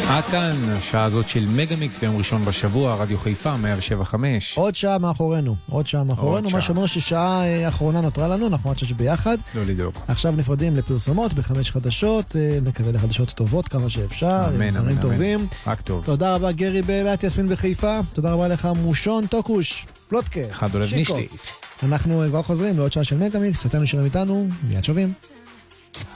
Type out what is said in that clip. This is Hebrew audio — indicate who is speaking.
Speaker 1: עד כאן, השעה הזאת של מגה-מיקס, ליום ראשון בשבוע, רדיו חיפה, 107.5.
Speaker 2: עוד שעה מאחורינו, מה שאומר ששעה האחרונה נותרה לנו, אנחנו עוד שש ביחד.
Speaker 1: לא לדאוג.
Speaker 2: עכשיו נפרדים לפרסומות, בחמש חדשות, נקווה לחדשות טובות כמה שאפשר, דברים טובים.
Speaker 1: רק טוב.
Speaker 2: תודה רבה גרי באילת, יסמין בחיפה, תודה רבה לך מושון, טוקוש, פלוטקה,
Speaker 1: אחד אולב
Speaker 2: שיקו.
Speaker 1: נישתי.
Speaker 2: אנחנו כבר חוזרים לעוד שעה של מגה-מיקס, אתם נשארים איתנו, מיד שווים.